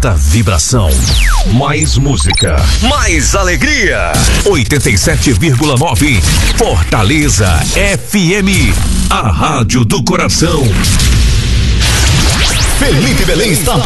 Alta vibração. Mais música. Mais alegria. 87,9. Fortaleza FM. A rádio do coração. Felipe Belém está